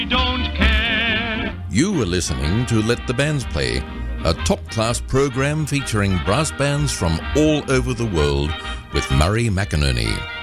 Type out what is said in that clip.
don't care. You were listening to Let the Bands Play, a top-class program featuring brass bands from all over the world with Murray McInerney.